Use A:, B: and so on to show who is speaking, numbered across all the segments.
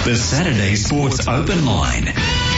A: The Saturday Sports Open Line.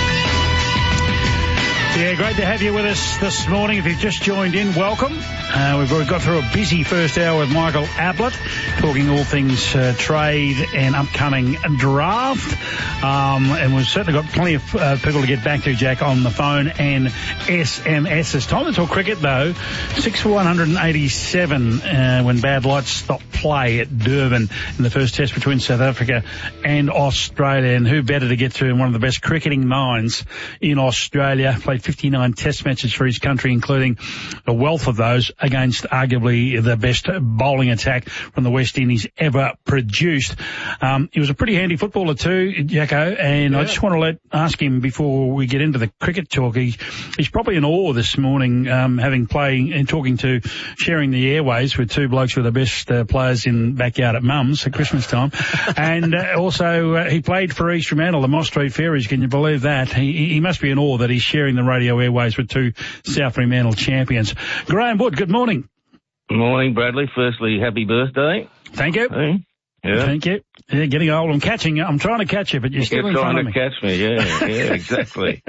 B: Yeah, great to have you with us this morning. If you've just joined in, welcome. We've already got through a busy first hour with Michael Ablett, talking all things trade and upcoming draft. And we've certainly got plenty of people to get back to, Jack, on the phone and SMS. It's time to talk cricket, though. 6 for 187 when bad lights stopped play at Durban in the first test between South Africa and Australia. And who better to get to one of the best cricketing minds in Australia. Played 59 test matches for his country, including a wealth of those against arguably the best bowling attack from the West Indies ever produced. He was a pretty handy footballer too, Jacko, and I just want to ask him before we get into the cricket talk. He's probably in awe this morning, having playing and sharing the airways with two blokes who are the best players in backyard at Mum's at Christmas time. And also he played for East Fremantle, the Moss Street Fairies. Can you believe that? He must be in awe that he's sharing the radio airways with two South Fremantle champions. Graham Wood, good morning.
C: Good morning, Bradley. Firstly, happy birthday.
B: Thank you.
C: Hey. Yeah.
B: Thank you. Yeah, getting old. I'm trying to catch you, but you're still in front of me.
C: You're trying to catch me, yeah, exactly.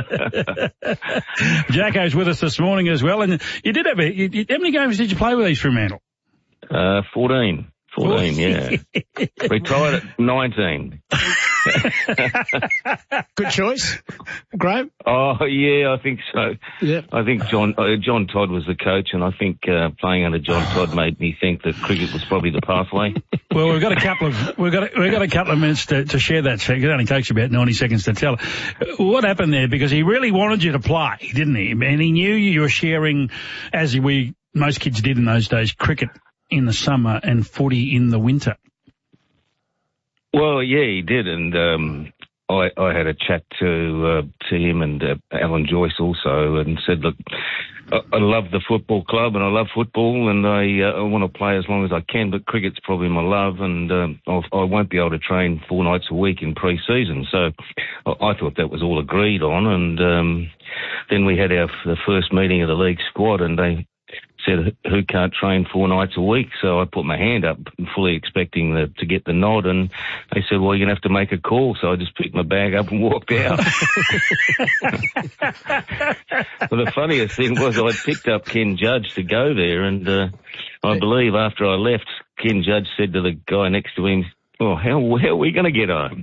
B: Jacko's with us this morning as well, and you did have how many games did you play with East Fremantle?
C: 14, yeah. Retired at 19.
D: Good choice, Graham.
C: Oh yeah, I think so.
D: Yeah.
C: I think John Todd was the coach, and I think playing under John Todd made me think that cricket was probably the pathway.
B: Well, we've got a couple of minutes to share that. It only takes about 90 seconds to tell. What happened there? Because he really wanted you to play, didn't he? And he knew you were sharing, as most kids did in those days, cricket in the summer and footy in the winter.
C: Well, yeah, he did, and I had a chat to him and Alan Joyce also, and said, look, I love the football club and I love football, and I want to play as long as I can, but cricket's probably my love, and I won't be able to train 4 nights a week in pre-season. So I thought that was all agreed on, and then we had the first meeting of the league squad, and they said, who can't train 4 nights a week? So I put my hand up, fully expecting to get the nod, and they said, well, you're going to have to make a call. So I just picked my bag up and walked out. Well, the funniest thing was I picked up Ken Judge to go there, and I believe after I left, Ken Judge said to the guy next to him, oh, how are we going to get home?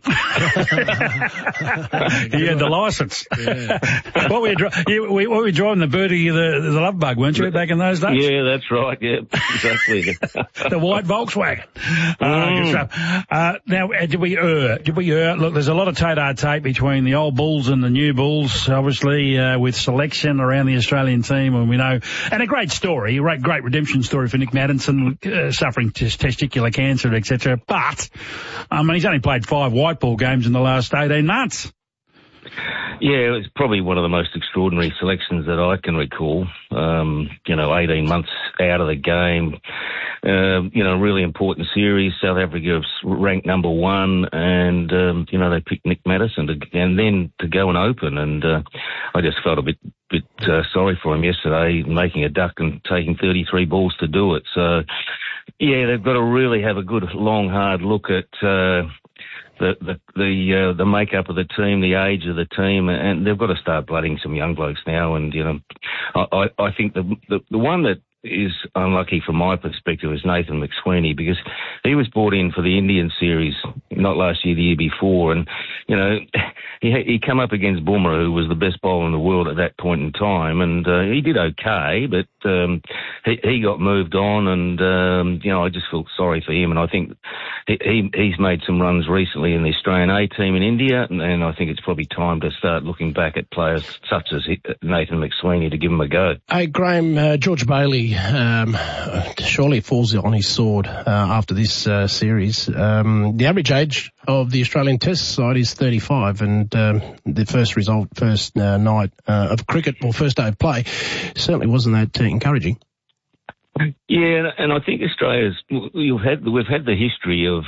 B: He had the licence. Yeah. What were you driving, the Birdie, the Love Bug, weren't you, back in those days?
C: Yeah, that's right. Yeah, exactly.
B: The white Volkswagen. Good stuff. Now, did we err? Look, there's a lot of tape between the old Bulls and the new Bulls, obviously, with selection around the Australian team, and we know, and a great story, a great redemption story for Nick Maddinson, suffering testicular cancer, etc. But he's only played 5 white ball games in the last 18 months.
C: Yeah, it was probably one of the most extraordinary selections that I can recall. 18 months out of the game. Really important series. South Africa ranked number 1, and, they picked Nick Maddinson and then to go and open. And I just felt a bit sorry for him yesterday, making a duck and taking 33 balls to do it. So, yeah, they've got to really have a good, long, hard look at the makeup of the team, the age of the team, and they've got to start blooding some young blokes now. And I think the one that is unlucky from my perspective is Nathan McSweeney, because he was brought in for the Indian series, not last year, the year before, and he come up against Bumrah, who was the best bowler in the world at that point in time, and he did okay, but he got moved on, and I just felt sorry for him, and I think he's made some runs recently in the Australian A team in India, and I think it's probably time to start looking back at players such as Nathan McSweeney to give him a go.
D: Hey, Graham, George Bailey surely falls on his sword after this series. The average age of the Australian Test side is 35, and the first night of cricket, or first day of play, certainly wasn't that encouraging.
C: Yeah, and I think we've had the history of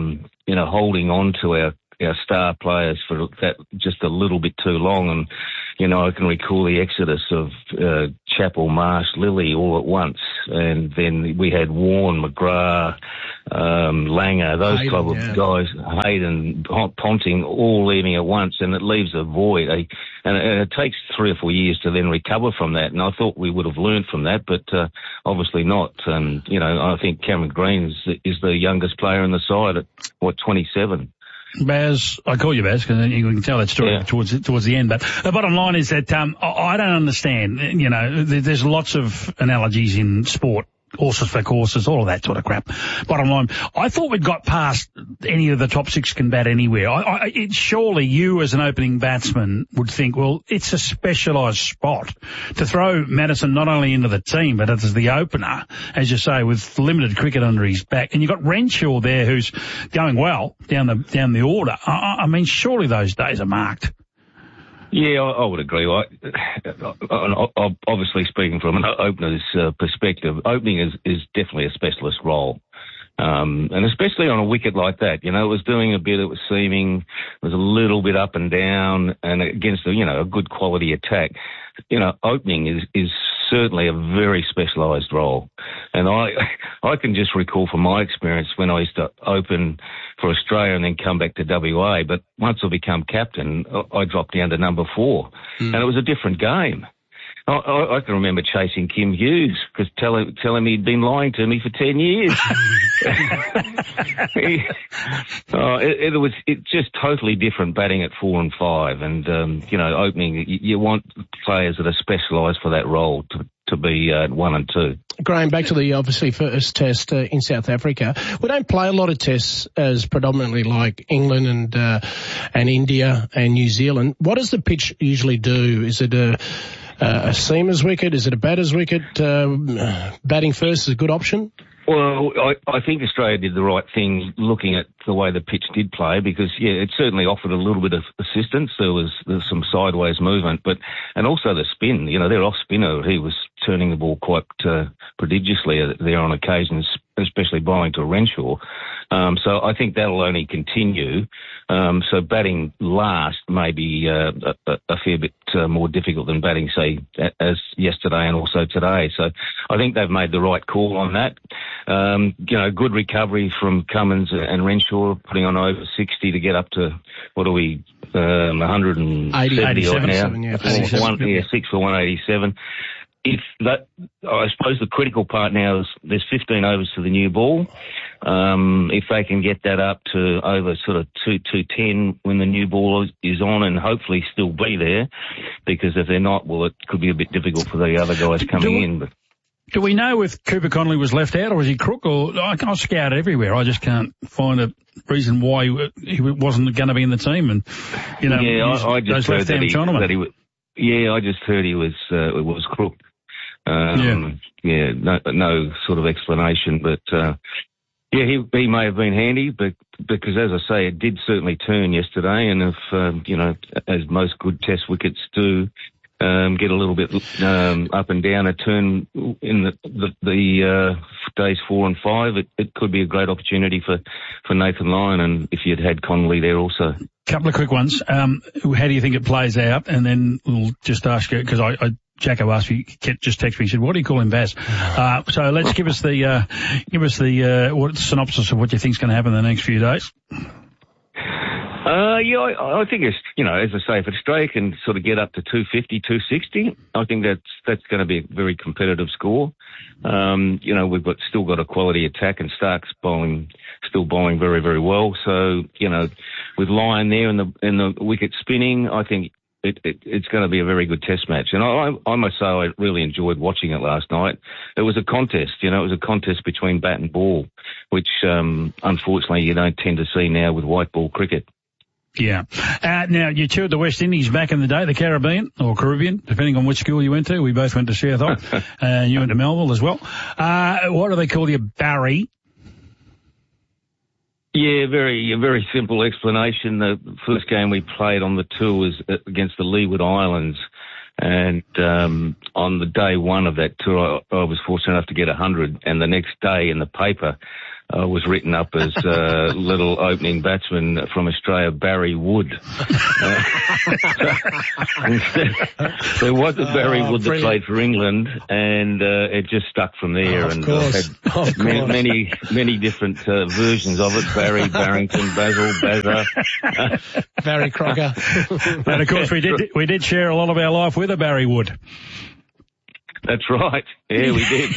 C: holding on to our star players for that just a little bit too long, and I can recall the exodus of Chappell, Marsh, Lilly all at once, and then we had Warren, McGrath, Langer, those
D: Hayden,
C: type of guys, Hayden, Ponting, all leaving at once, and it leaves a void. And it takes 3 or 4 years to then recover from that. And I thought we would have learned from that, but obviously not. And I think Cameron Green is the youngest player in the side at 27.
B: Baz, I call you Baz because you can tell that story towards the end. But the bottom line is that I don't understand. There's lots of analogies in sport. Horses for courses, all of that sort of crap. Bottom line, I thought we'd got past any of the top 6 can bat anywhere. Surely you as an opening batsman would think, well, it's a specialised spot to throw Madison not only into the team, but as the opener, as you say, with limited cricket under his back. And you've got Renshaw there who's going well down the order. I mean, surely those days are marked.
C: Yeah, I would agree. Obviously, speaking from an opener's perspective, opening is definitely a specialist role. And especially on a wicket like that, it was doing a bit, it was seaming, it was a little bit up and down, and against a good quality attack. Opening is certainly a very specialised role. And I can just recall from my experience when I used to open for Australia and then come back to WA, but once I become captain, I dropped down to number 4, and it was a different game. I can remember chasing Kim Hughes because telling me he'd been lying to me for 10 years. It's just totally different batting at 4 and 5, and opening. You want players that are specialised for that role to be 1 and 2.
D: Graham, back to the obviously first test in South Africa. We don't play a lot of tests as predominantly like England and India and New Zealand. What does the pitch usually do? Is it a seamer's wicket? Is it a batter's wicket? Batting first is a good option?
C: Well, I think Australia did the right thing looking at the way the pitch did play because, it certainly offered a little bit of assistance. There's some sideways movement, and also the spin. Their off spinner, he was turning the ball quite prodigiously there on occasions, especially bowling to Renshaw. So I think that'll only continue. So batting last may be a fair bit more difficult than batting, say, as yesterday and also today. So I think they've made the right call on that. Good recovery from Cummins and Renshaw, putting on over 60 to get up to, 170 odd now. 6 for 187. I suppose the critical part now is there's 15 overs to the new ball. If they can get that up to over sort of 210 when the new ball is on and hopefully still be there, because if they're not, well, it could be a bit difficult for the other guys coming in. But
B: do we know if Cooper Connolly was left out or was he crook? Or I scout everywhere. I just can't find a reason why he wasn't going to be in the teim. And
C: I just heard that he was. Yeah, I just heard he was crook. No sort of explanation, but he may have been handy, but because as I say, it did certainly turn yesterday, and if as most good Test wickets do, get a little bit up and down, a turn in the days 4 and 5, it could be a great opportunity for Nathan Lyon, and if you'd had Connolly there also.
B: Couple of quick ones. How do you think it plays out? And then we'll just ask you, because Jacko asked me, just text me, he said, what do you call him, Baz? So let's give us the synopsis of what you think's going to happen in the next few days.
C: I think it's, as I say, if Australia can sort of get up to 250, 260, I think that's going to be a very competitive score. We've still got a quality attack, and Stark's still bowling very, very well. So, with Lyon there and the wicket spinning, I think it's going to be a very good Test match. And I must say I really enjoyed watching it last night. It was a contest, it was a contest between bat and ball, which unfortunately you don't tend to see now with white ball cricket.
B: Yeah. Now, you toured the West Indies back in the day, the Caribbean, or Caribbean, depending on which school you went to. We both went to Southall, and you went to Melville as well. What do they call you, Barry? Yeah,
C: very simple explanation. The first game we played on the tour was against the Leeward Islands, and on the day one of that tour, I was fortunate enough to get 100, and the next day in the paper, was written up as little opening batsman from Australia, Barry Wood. There was a Barry Wood that played for England, and it just stuck from there.
D: Of course.
C: Had many different versions of it: Barry, Barrington, Basil, Bazza,
D: Barry Crocker.
B: And of course, we did share a lot of our life with a Barry Wood.
C: That's right. Yeah, we did.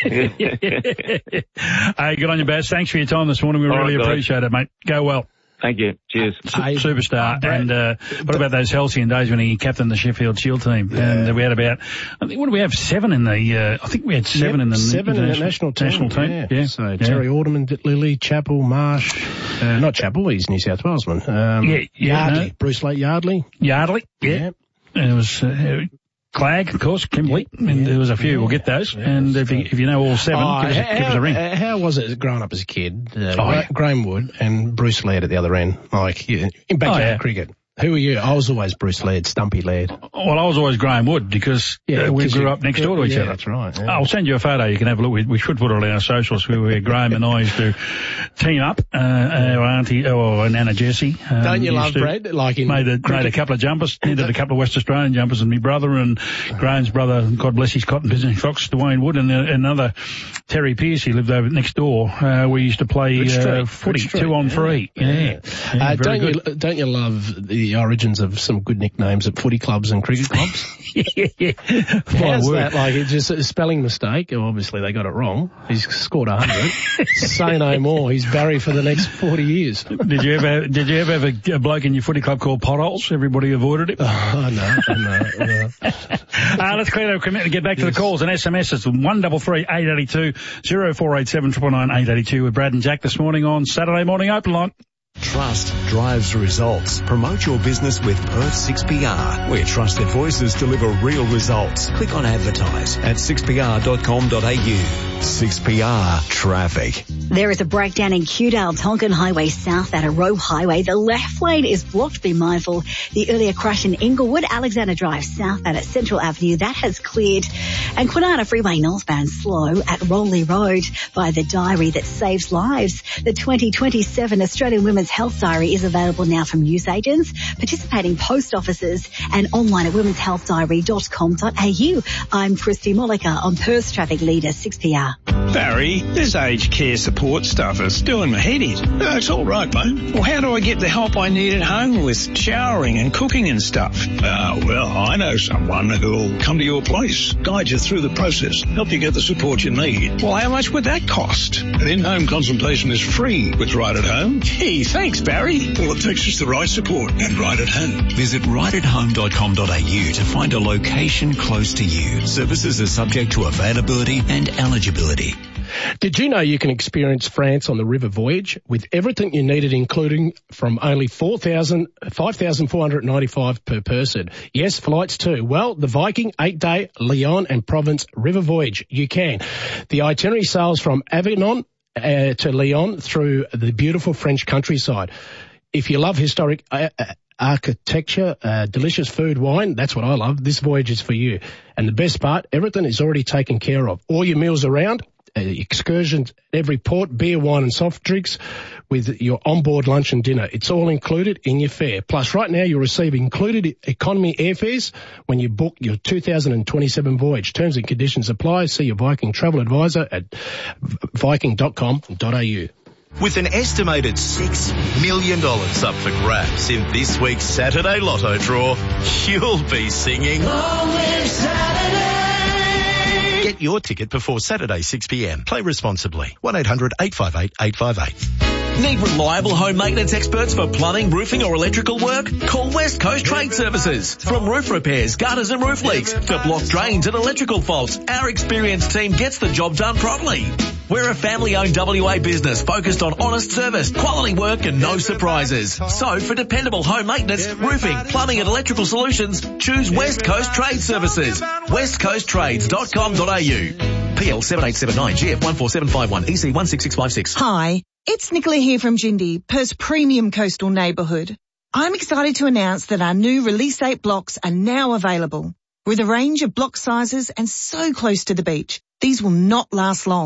B: Hey, good on you, Baz. Thanks for your time this morning. We really appreciate it, mate. Go well.
C: Thank you. Cheers.
B: Superstar. And what about those halcyon days when he captained the Sheffield Shield team? Yeah. And we had about, I think, what do we have? 7 in the, I think we had 7 in the
D: national team.
B: Yeah.
D: So Terry Alderman, Lilly, Chappell, Marsh, not Chappell, he's New South Walesman. Yardley, Bruce Lake Yardley.
B: Yardley, yeah. And it was, Clag, of course, Kimberley, and there was a few. We'll get those. And if you know all 7, give us a ring.
D: How was it growing up as a kid? Graham Wood and Bruce Laird at the other end, like in backyard cricket. Who were you? I was always Bruce Laird, Stumpy Laird.
B: Well, I was always Graham Wood because we grew up next door to each other.
D: That's right. Yeah.
B: I'll send you a photo. You can have a look. We should put it on our socials where Graham and I used to team up. Our auntie, and Anna Jessie.
D: Don't you love Brad? Like
B: made a couple of jumpers, needed a couple of West Australian jumpers, and my brother and Graham's brother, God bless his cotton business fox, Dwayne Wood, and another Terry Pearce, he lived over next door. We used to play footy 2-on-3. Yeah.
D: Don't you love the origins of some good nicknames at footy clubs and cricket clubs? How's that? Like, it's just a spelling mistake. Obviously, they got it wrong. He's scored 100. Say no more. He's Barry for the next 40 years.
B: Did you ever have a bloke in your footy club called Potholes? Everybody avoided him.
D: Oh, no.
B: Let's clear up and get back to the calls and SMS. It's 133 882 0487 999 882 with Brad and Jack this morning on Saturday Morning Open Line.
A: Trust drives results. Promote your business with Perth 6PR, where trusted voices deliver real results. Click on advertise at 6pr.com.au. 6PR Traffic.
E: There is a breakdown in Kewdale, Tonkin Highway South at Roe Highway. The left lane is blocked. Be mindful. The earlier crash in Inglewood, Alexander Drive South at Central Avenue, that has cleared. And Kwinana Freeway northbound slow at Roley Road by the diary that saves lives. The 2027 Australian Women's Health Diary is available now from newsagents, participating post offices, and online at womenshealthdiary.com.au. I'm Christy Molliker on Perth's Traffic Leader 6PR.
F: Barry, this aged care support stuff is doing my head in. No, it's all right, mate. Well, how do I get the help I need at home with showering and cooking and stuff? Well, I know someone who'll come to your place, guide you through the process, help you get the support you need. Well, how much would that cost? An in-home consultation is free with Right at Home. Gee, thanks, Barry. All it takes is the right support and Right at Home.
A: Visit rightathome.com.au to find a location close to you. Services are subject to availability and eligibility.
D: Did you know you can experience France on the river voyage with everything you needed, including from only $5,495 per person? Yes, flights too. Well, the Viking 8-day Lyon and Provence river voyage, you can. The itinerary sails from Avignon to Lyon through the beautiful French countryside. If you love historic architecture, delicious food, wine, that's what I love. This voyage is for you. And the best part, everything is already taken care of. All your meals around, excursions at every port, beer, wine and soft drinks with your onboard lunch and dinner. It's all included in your fare. Plus, right now you'll receive included economy airfares when you book your 2027 voyage. Terms and conditions apply. See your Viking travel advisor at viking.com.au.
G: With an estimated $6 million up for grabs in this week's Saturday Lotto draw, you'll be singing Long Live Saturday. Get your ticket before Saturday 6 p.m. Play responsibly. 1-800-858-858.
H: Need reliable home maintenance experts for plumbing, roofing or electrical work? Call West Coast Trade Services. From roof repairs, gutters and roof leaks to blocked drains and electrical faults, our experienced team gets the job done properly. We're a family-owned WA business focused on honest service, quality work and no surprises. So for dependable home maintenance, roofing, plumbing and electrical solutions, choose West Coast Trade Services. westcoasttrades.com.au. PL 7879 GF 14751 EC 16656.
I: Hi, it's Nicola here from Jindy, Perth's premium coastal neighbourhood. I'm excited to announce that our new Release 8 blocks are now available. With a range of block sizes and so close to the beach, these will not last long.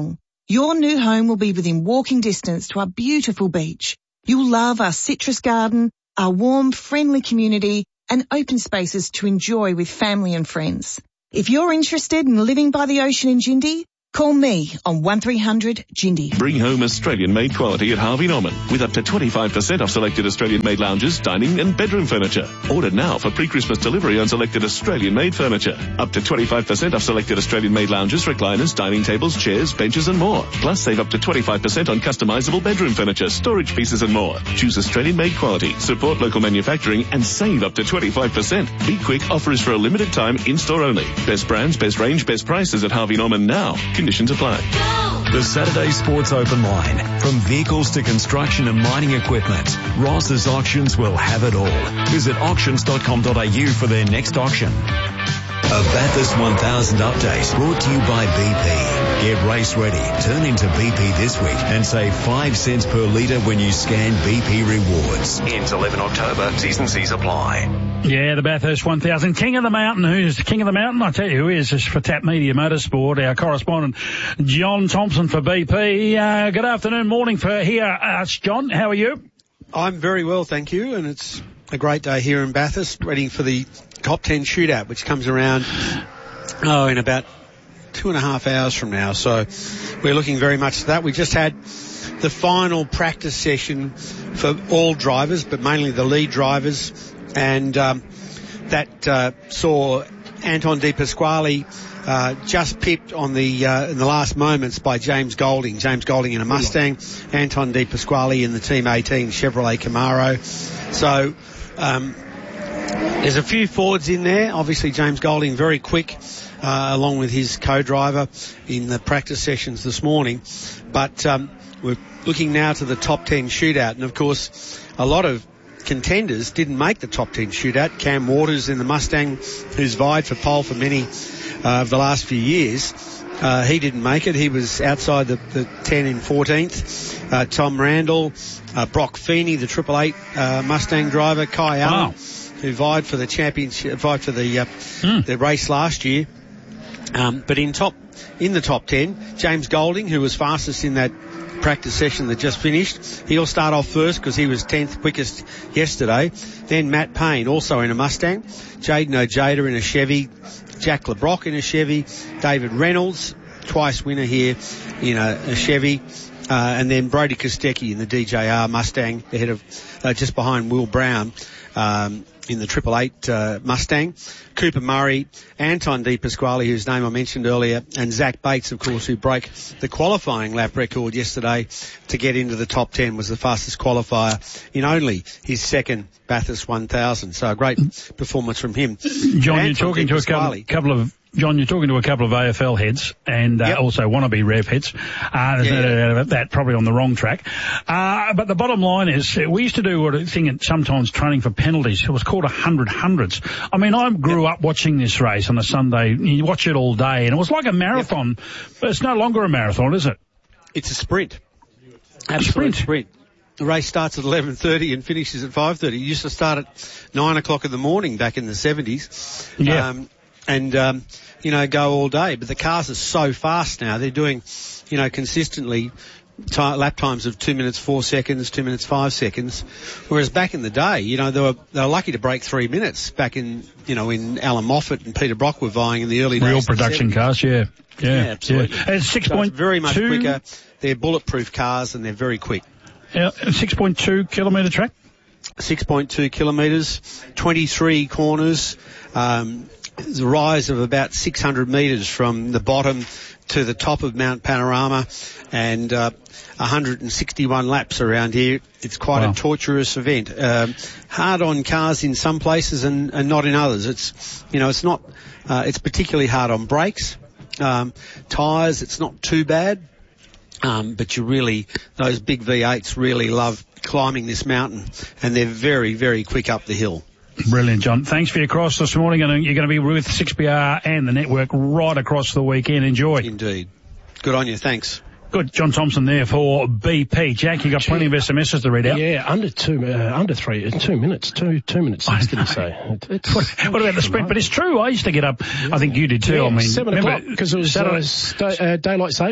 I: Your new home will be within walking distance to our beautiful beach. You'll love our citrus garden, our warm, friendly community, and open spaces to enjoy with family and friends. If you're interested in living by the ocean in Jindy, call me on 1300 Jindy.
J: Bring home Australian-made quality at Harvey Norman with up to 25% off selected Australian-made lounges, dining and bedroom furniture. Order now for pre-Christmas delivery on selected Australian-made furniture. Up to 25% off selected Australian-made lounges, recliners, dining tables, chairs, benches and more. Plus save up to 25% on customizable bedroom furniture, storage pieces and more. Choose Australian-made quality, support local manufacturing and save up to 25%. Be quick, offer is for a limited time, in-store only. Best brands, best range, best prices at Harvey Norman now. Conditions apply.
A: The Saturday Sports Open Line. From vehicles to construction and mining equipment, Ross's Auctions will have it all. Visit auctions.com.au for their next auction. A Bathurst 1000 update brought to you by BP. Get race ready. Turn into BP this week and save 5 cents per litre when you scan BP Rewards. Ends 11 October. T's and C's apply.
B: Yeah, the Bathurst 1000. King of the Mountain. Who's the King of the Mountain? I'll tell you who is. It's for Tap Media Motorsport, our correspondent, John Thompson for BP. Good afternoon, morning for here. John, how are you?
K: I'm very well, thank you. And it's a great day here in Bathurst, ready for the Top 10 shootout, which comes around, in about 2.5 hours from now. So we're looking very much to that. We just had the final practice session for all drivers, but mainly the lead drivers. And that saw Anton De Pasquale just pipped on the in the last moments by James Golding. James Golding in a Mustang, Anton De Pasquale in the Team 18 Chevrolet Camaro. So there's a few Fords in there. Obviously, James Golding very quick, along with his co-driver in the practice sessions this morning. But we're looking now to the top 10 shootout. And, of course, a lot of contenders didn't make the top 10 shootout. Cam Waters in the Mustang, who's vied for pole for many of the last few years. He didn't make it. He was outside the 10 in 14th. Tom Randall, Brock Feeney, the 888 Mustang driver, Kai Allen, who vied for the championship, vied for the race last year. But in the top 10, James Golding, who was fastest in that practice session that just finished. He'll start off first because he was 10th quickest yesterday. Then Matt Payne, also in a Mustang. Jaden Ojeda in a Chevy. Jack LeBrock in a Chevy. David Reynolds, twice winner here in a Chevy. And then Brody Kostecki in the DJR Mustang, ahead of, just behind Will Brown, in the 888 Mustang. Cooper Murray, Anton De Pasquale, whose name I mentioned earlier, and Zach Bates, of course, who broke the qualifying lap record yesterday to get into the top 10, was the fastest qualifier in only his second Bathurst 1000. So a great performance from him.
B: John, you're talking to a couple of AFL heads and also wannabe Rev heads. There's no doubt about that, probably on the wrong track. But the bottom line is, we used to do a thing sometimes training for penalties. It was called 100 hundreds. I mean, I grew up watching this race on a Sunday. You watch it all day, and it was like a marathon. But it's no longer a marathon, is it?
K: It's a sprint. Absolute sprint. The race starts at 11:30 and finishes at 5:30. It used to start at 9 o'clock in the morning back in the 70s.
B: Yeah.
K: Go all day. But the cars are so fast now. They're doing, consistently lap times of 2 minutes 4 seconds, 2 minutes 5 seconds. Whereas back in the day, they were lucky to break 3 minutes back in Alan Moffat and Peter Brock were vying in the early days.
B: Real production cars, yeah,
K: absolutely.
B: Yeah. And 6.2.
K: Very much quicker. They're bulletproof cars and they're very quick.
B: Yeah, 6.2 kilometre track.
K: 6.2 kilometres, 23 corners. The rise of about 600 metres from the bottom to the top of Mount Panorama, and 161 laps around here. It's quite a torturous event. Hard on cars in some places and not in others. It's particularly hard on brakes. Tyres, it's not too bad. But those big V8s really love climbing this mountain, and they're very, very quick up the hill.
B: Brilliant, John. Thanks for your cross this morning, and you're going to be with 6PR and the network right across the weekend. Enjoy.
K: Indeed. Good on you. Thanks.
B: Good. John Thompson there for BP. Jack, you got plenty of SMSs to read out.
D: Yeah, under 2 minutes. 2 minutes 6, did he say?
B: What about the sprint? But it's true. I used to get up, I think you did too.
D: Yeah, 7 o'clock, because it was daylight saving.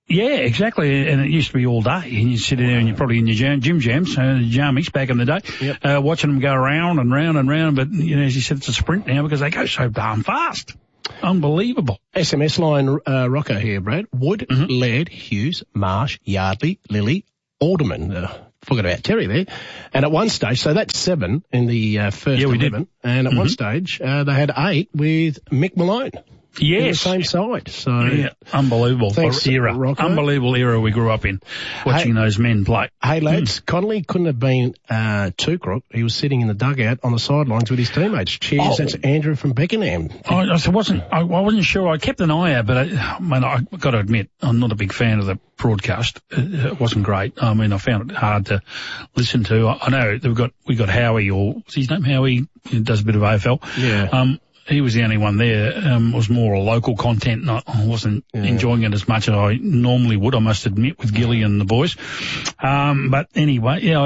B: Yeah, exactly. And it used to be all day. And you sit there and you're probably in your gym jams, jammies back in the day, watching them go round and round and round. But, you know, as you said, it's a sprint now because they go so darn fast. Unbelievable.
D: SMS line, Rocco here, Brad. Wood, Laird, Hughes, Marsh, Yardley, Lilly, Alderman. Forgot about Terry there. And at one stage, so that's 7 in the first 11. And at one stage, they had 8 with Mick Malone.
B: Yes.
D: In the same side. So
B: yeah, unbelievable era.
D: Rocco.
B: Unbelievable era we grew up in, watching those men play.
D: Hey, lads, Connolly couldn't have been too crook. He was sitting in the dugout on the sidelines with his teammates. Cheers, that's Andrew from Beckenham.
B: I wasn't sure. I kept an eye out, but I've got to admit, I'm not a big fan of the broadcast. It wasn't great. I mean, I found it hard to listen to. I know we got Howie, or what's his name? Howie, who does a bit of AFL.
D: Yeah.
B: He was the only one there. It was more a local content, and I wasn't enjoying it as much as I normally would, I must admit, with Gilly and the boys. But anyway, yeah,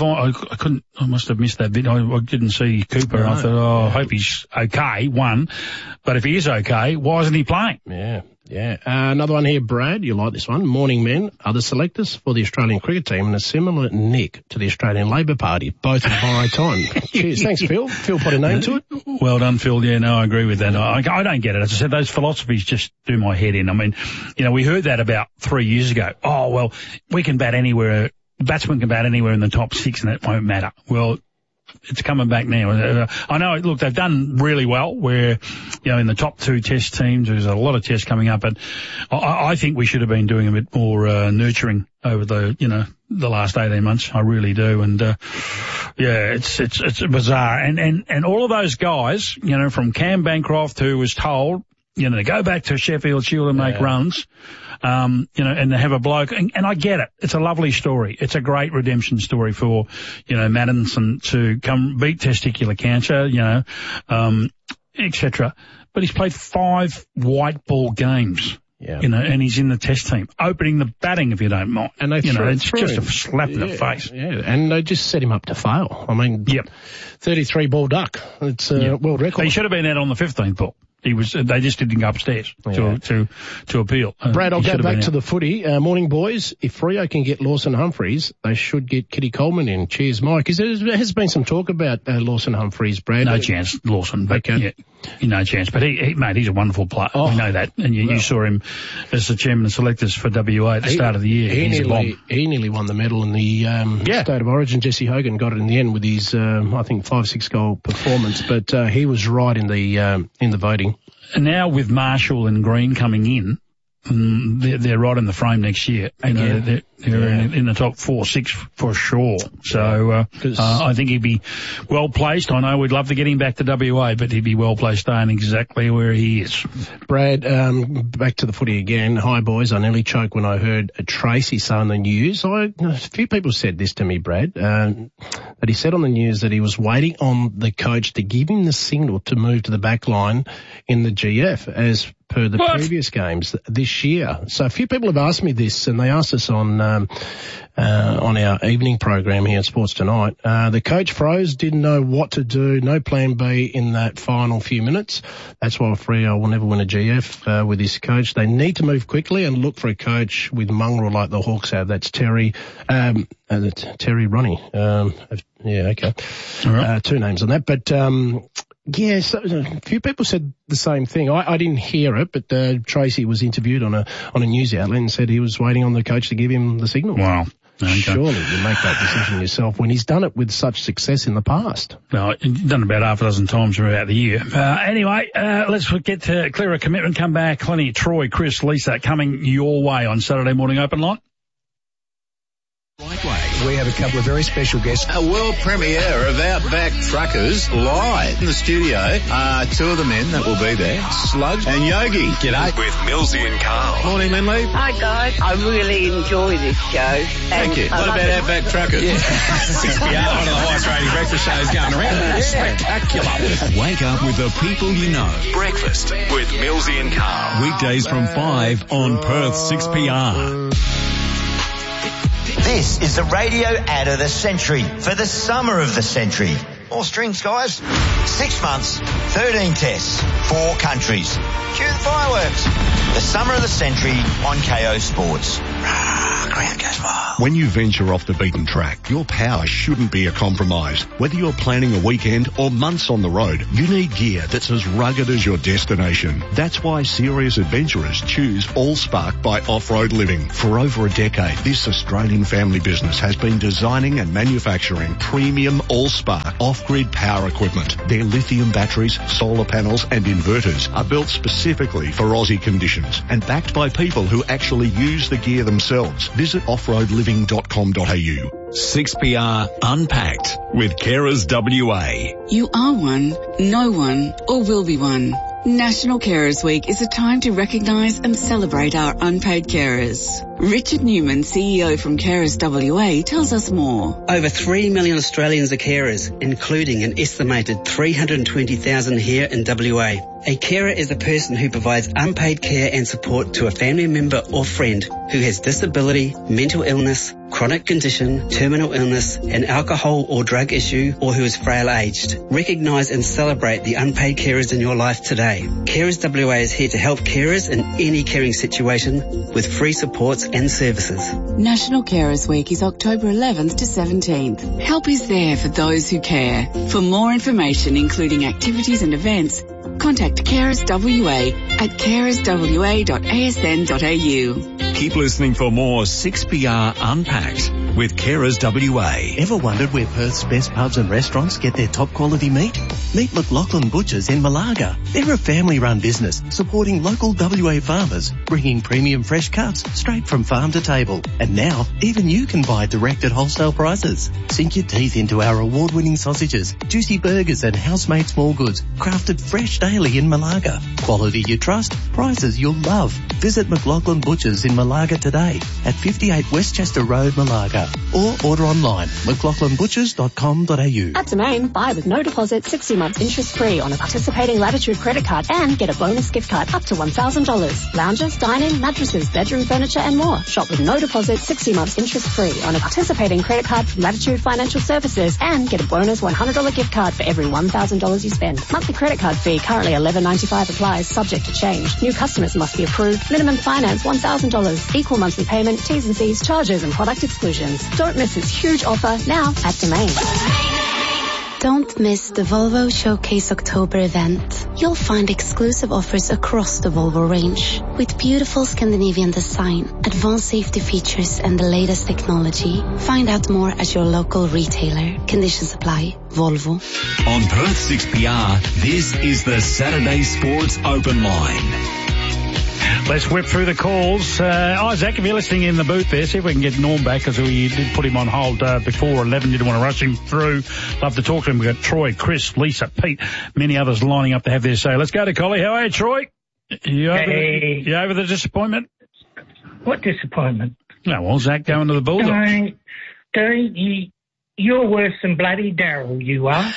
B: I must have missed that bit. I didn't see Cooper. No, I thought, I hope he's okay, one. But if he is okay, why isn't he playing?
D: Yeah. Yeah. Another one here, Brad. You like this one. Morning men are the selectors for the Australian cricket team and a similar nick to the Australian Labor Party, both in borrowed time. Cheers. Thanks, Phil. Phil put a name to it.
B: Well done, Phil. Yeah, no, I agree with that. I don't get it. As I said, those philosophies just do my head in. I mean, you know, we heard that about 3 years ago. Oh, well, we can bat anywhere. Batsmen can bat anywhere in the top 6 and it won't matter. Well, it's coming back now. I know, look, they've done really well where, you know, in the top 2 test teams, there's a lot of tests coming up, but I think we should have been doing a bit more, nurturing over the last 18 months. I really do. And, yeah, it's bizarre. And all of those guys, you know, from Cam Bancroft, who was told, you know, to go back to Sheffield Shield and make runs, you know, and to have a bloke, and I get it. It's a lovely story. It's a great redemption story for, you know, Maddinson to come beat testicular cancer, you know, etc. But he's played 5 white ball games. Yeah. You know, and he's in the test team, opening the batting, if you don't mind. And they, it's just a slap in the face.
D: Yeah, and they just set him up to fail. I mean, 33 ball duck. It's a world record.
B: He should have been out on the 15th ball. They just didn't go upstairs to appeal.
D: Brad, I'll go back to the footy. Morning, boys. If Freo can get Lawson Humphries, they should get Kitty Coleman in. Cheers, Mike. There has been some talk about Lawson Humphries, Brad.
B: No chance, Lawson. But no chance. But mate, he's a wonderful player. We know that. And you saw him as the chairman of selectors for WA at the start of the year.
D: He nearly won the medal in the State of Origin. Jesse Hogan got it in the end with his, I think, 5-6 goal performance. But he was right in the voting.
B: And now with Marshall and Green coming in, they're right in the frame next year. You know, they're in the top 4-6 for sure. So I think he'd be well placed. I know we'd love to get him back to WA, but he'd be well placed staying exactly where he is.
D: Brad, back to the footy again. Hi, boys. I nearly choked when I heard Tracy say on the news. A few people said this to me, Brad, that he said on the news that he was waiting on the coach to give him the signal to move to the back line in the GF as per the previous games this year. So a few people have asked me this, and they asked us on our evening program here at Sports Tonight. The coach froze, didn't know what to do, no plan B in that final few minutes. That's why Freo will never win a GF with this coach. They need to move quickly and look for a coach with mongrel like the Hawks have. That's Terry Ronnie. Okay. All right. 2 names on that, but so a few people said the same thing. I didn't hear it, but Tracy was interviewed on a news outlet and said he was waiting on the coach to give him the signal.
B: Wow. Okay.
D: Surely you make that decision yourself when he's done it with such success in the past.
B: No, he's done it about half a dozen times throughout the year. Anyway, let's get to Clearer Commitment. Come back. Plenty. Troy, Chris, Lisa coming your way on Saturday morning open line.
L: We have a couple of very special guests. A world premiere of Outback Truckers live in the studio. 2 of the men that will be there, Sludge and Yogi. G'day.
M: With Millsy and Carl.
L: Morning, Lindley.
N: Hi, guys. I really enjoy this show.
L: Thank you. What about Outback Truckers?
F: Yeah. 6PR, one of the highest rated breakfast shows going around.
M: Spectacular. Wake up with the people you know. Breakfast with Millsy and Carl. Weekdays from 5 on Perth 6PR.
O: This is the radio ad of the century for the summer of the century. More strings, guys. 6 months, 13 tests, 4 countries. Cue the fireworks. The summer of the century on KO Sports. Ground goes wild.
P: When you venture off the beaten track, your power shouldn't be a compromise. Whether you're planning a weekend or months on the road, you need gear that's as rugged as your destination. That's why serious adventurers choose Allspark by Off-Road Living. For over a decade, this Australian family business has been designing and manufacturing premium Allspark off-grid power equipment. Their lithium batteries, solar panels and inverters are built specifically for Aussie conditions and backed by people who actually use the gear themselves. Visit offroadliving.com.au.
M: 6PR Unpacked with Carers WA.
Q: You are one, know one, or will be one. National Carers Week is a time to recognise and celebrate our unpaid carers. Richard Newman, CEO from Carers WA, tells us more.
R: Over 3 million Australians are carers, including an estimated 320,000 here in WA. A carer is a person who provides unpaid care and support to a family member or friend who has disability, mental illness, chronic condition, terminal illness, an alcohol or drug issue, or who is frail-aged. Recognise and celebrate the unpaid carers in your life today. Carers WA is here to help carers in any caring situation with free supports and services.
Q: National Carers Week is October 11th to 17th. Help is there for those who care. For more information, including activities and events, contact Carers WA at carerswa.asn.au.
M: Keep listening for more 6PR Unpacked with Carers WA.
S: Ever wondered where Perth's best pubs and restaurants get their top quality meat? Meet McLaughlin Butchers in Malaga. They're a family-run business supporting local WA farmers, bringing premium fresh cuts straight from farm to table. And now, even you can buy direct at wholesale prices. Sink your teeth into our award-winning sausages, juicy burgers and house-made small goods, crafted fresh daily in Malaga. Quality you trust, prices you'll love. Visit McLaughlin Butchers in Malaga today at 58 Westchester Road, Malaga. Or order online, mclaughlinbutchers.com.au.
T: At Domain, buy with no deposit, 60 months interest-free on a participating Latitude credit card and get a bonus gift card up to $1,000. Lounges, dining, mattresses, bedroom furniture and more. Shop with no deposit, 60 months interest-free on a participating credit card from Latitude Financial Services and get a bonus $100 gift card for every $1,000 you spend. Monthly credit card fee currently $11.95 applies, subject to change. New customers must be approved. Minimum finance $1,000. Equal monthly payment, T's and C's, charges and product exclusions. Don't miss this huge offer now at Domain.
U: Don't miss the Volvo Showcase October event. You'll find exclusive offers across the Volvo range with beautiful Scandinavian design, advanced safety features and the latest technology. Find out more at your local retailer. Conditions apply. Volvo.
M: On Perth 6PR, this is the Saturday Sports Open Line.
B: Let's whip through the calls. Isaac, if you're listening in the booth there, see if we can get Norm back, because we did put him on hold before 11. Didn't want to rush him through. Love to talk to him. We've got Troy, Chris, Lisa, Pete, many others lining up to have their say. Let's go to Collie. How are you, Troy? You over the disappointment?
V: What disappointment?
B: No, well, Zach going to the Bulldogs.
V: You're worse than bloody Daryl, you are.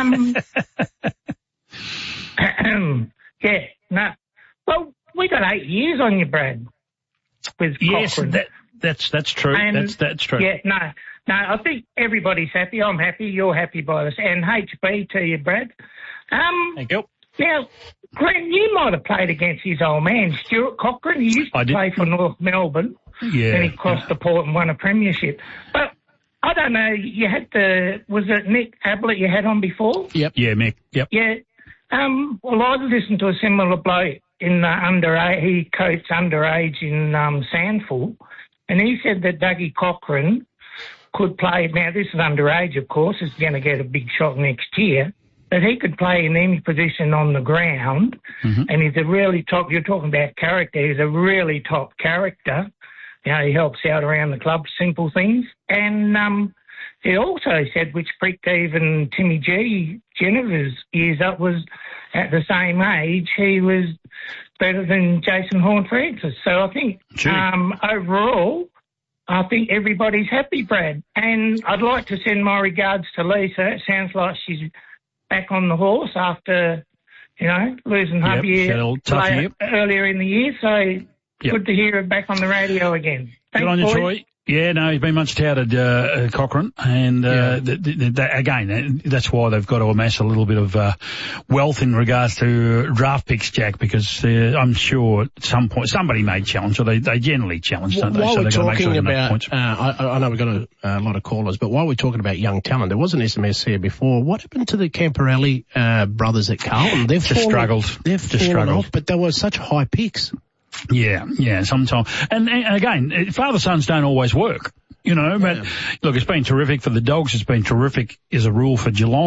V: Yeah, no. Well, we got 8 years on you, Brad. With
B: yes,
V: Cochrane.
B: that's true.
V: And
B: that's true.
V: Yeah, no, I think everybody's happy. I'm happy. You're happy by us. And HB to you, Brad.
B: Thank you.
V: Now, Grant, you might have played against his old man, Stuart Cochrane. He used to play for North Melbourne.
B: Yeah.
V: And he crossed the port and won a premiership. But I don't know, you had was it Mick Ablett you had on before?
B: Yep. Yeah, Mick. Yep.
V: Yeah. Well, I listened to a similar bloke in he coached underage in Sandford, and he said that Dougie Cochrane could play. Now, this is underage, of course. He's going to get a big shot next year. But he could play in any position on the ground, and he's a really top. You're talking about character. He's a really top character. You know, he helps out around the club, simple things. And he also said, which pricked even Timmy G, Jennifer's ears up, was at the same age, he was better than Jason Horne-Francis. So I think overall, I think everybody's happy, Brad. And I'd like to send my regards to Lisa. It sounds like she's back on the horse after, losing hubby earlier in the year. So good to hear her back on the radio again. Thanks,
B: Good on you,
V: boys.
B: Troy. Yeah, no, he's been much touted, Cochrane, and again, that's why they've got to amass a little bit of wealth in regards to draft picks, Jack, because I'm sure at some point somebody may challenge, or they generally challenge, don't they?
D: While
B: So
D: we're talking
B: about,
D: I know we've got a lot of callers, but while we're talking about young talent, there was an SMS here before. What happened to the Camporelli brothers at Carlton? They've struggled. They've fallen off, but they were such high picks.
B: Yeah, sometimes. And again, father-sons don't always work, but look, it's been terrific for the Dogs. It's been terrific as a rule for Geelong.